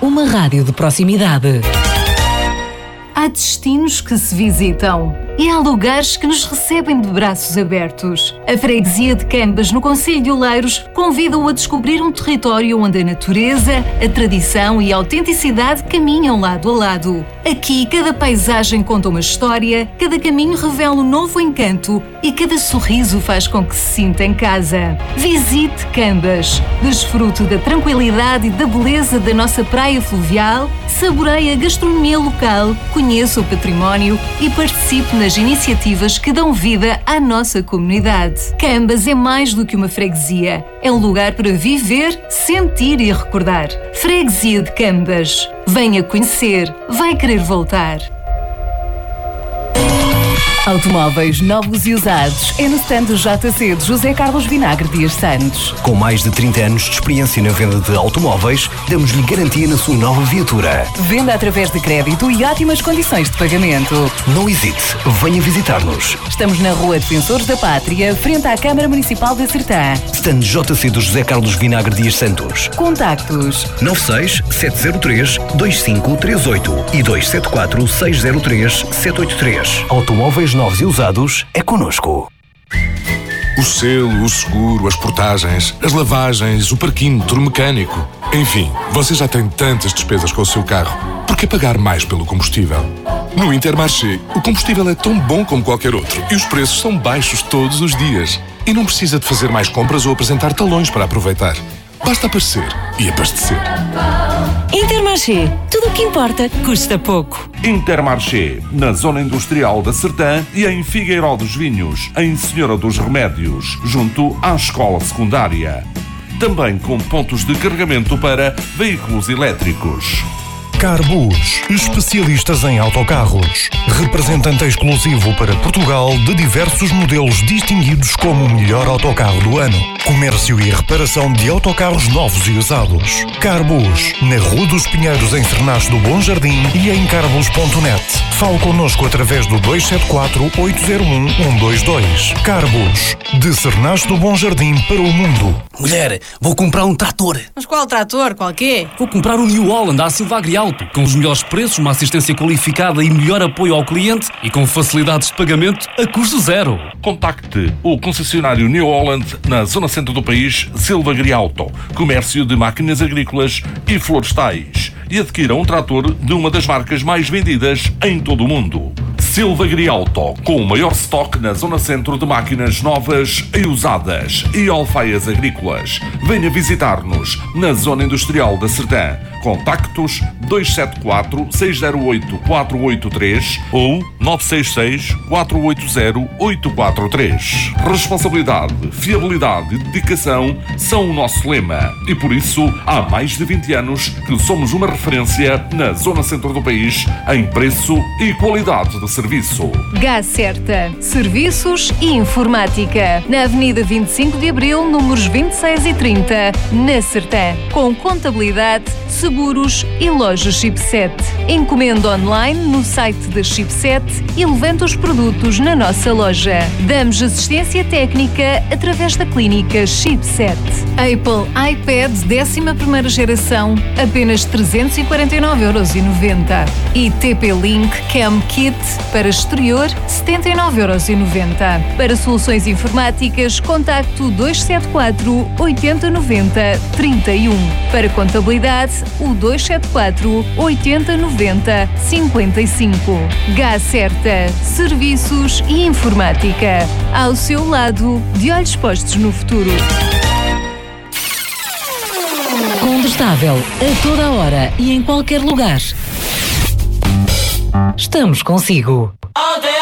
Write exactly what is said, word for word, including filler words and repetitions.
uma rádio de proximidade. Há destinos que se visitam e há lugares que nos recebem de braços abertos. A freguesia de Cambas, no concelho de Oleiros, convida-o a descobrir um território onde a natureza, a tradição e a autenticidade caminham lado a lado. Aqui, cada paisagem conta uma história, cada caminho revela um novo encanto e cada sorriso faz com que se sinta em casa. Visite Cambas, desfrute da tranquilidade e da beleza da nossa praia fluvial, saboreie a gastronomia local, conheça o património e participe nas iniciativas que dão vida à nossa comunidade. Cambas é mais do que uma freguesia. É um lugar para viver, sentir e recordar. Freguesia de Cambas. Venha conhecer. Vai querer voltar. Automóveis novos e usados é no stand do J C de José Carlos Vinagre Dias Santos. Com mais de trinta anos de experiência na venda de automóveis, damos-lhe garantia na sua nova viatura. Venda através de crédito e ótimas condições de pagamento. Não hesite, venha visitar-nos. Estamos na Rua Defensores da Pátria, frente à Câmara Municipal de Sertã. Stand J C do José Carlos Vinagre Dias Santos. Contactos nove seis sete zero três dois cinco três oito e dois sete quatro seis zero três sete oito três. Automóveis novos e usados é connosco. O selo, o seguro, as portagens, as lavagens, o parquímetro, o mecânico. Enfim, você já tem tantas despesas com o seu carro. Por que pagar mais pelo combustível? No Intermarché, o combustível é tão bom como qualquer outro e os preços são baixos todos os dias. E não precisa de fazer mais compras ou apresentar talões para aproveitar. Basta aparecer e abastecer. Intermarché. Tudo o que importa custa pouco. Intermarché, na Zona Industrial da Sertã e em Figueiró dos Vinhos, em Senhora dos Remédios, junto à Escola Secundária. Também com pontos de carregamento para veículos elétricos. Carbus, especialistas em autocarros. Representante exclusivo para Portugal de diversos modelos distinguidos como o melhor autocarro do ano. Comércio e reparação de autocarros novos e usados. Carbus, na Rua dos Pinheiros, em Cernache do Bom Jardim e em carbus ponto net. Fale connosco através do dois sete quatro oito zero um um dois dois. Carbus, de Cernache do Bom Jardim para o mundo. Mulher, vou comprar um trator. Mas qual trator? Qual quê? Vou comprar um New Holland da Silva Agrialto, com os melhores preços, uma assistência qualificada e melhor apoio ao cliente e com facilidades de pagamento a custo zero. Contacte o concessionário New Holland na zona centro do país, Silva Agrialto, comércio de máquinas agrícolas e florestais, e adquira um trator de uma das marcas mais vendidas em todo o mundo. Silva Agrialto, com o maior estoque na zona centro de máquinas novas e usadas e alfaias agrícolas. Venha visitar-nos na Zona Industrial da Sertã. Contactos dois sete quatro seis zero oito quatro oito três ou nove seis seis quatro oito zero oito quatro três. Responsabilidade, fiabilidade e dedicação são o nosso lema e por isso há mais de vinte anos que somos uma referência na zona centro do país em preço e qualidade de serviço. Gás Certa, serviços e informática. Na Avenida vinte e cinco de Abril, números vinte e seis e trinta, na Sertã. Com contabilidade, seguros e loja Chipset. Encomenda online no site da Chipset e levanta os produtos na nossa loja. Damos assistência técnica através da clínica Chipset. Apple iPad décima primeira geração, apenas trezentos e quarenta e nove euros e noventa. E T P-Link Cam Kit para exterior, setenta e nove euros e noventa. Para soluções informáticas, contacto dois sete quatro oito zero nove zero três um. Para contabilidade, o dois sete quatro oito zero nove zero cinco cinco. Gás Certa, serviços e informática. Ao seu lado, de olhos postos no futuro. Combustável a toda hora e em qualquer lugar. Estamos consigo.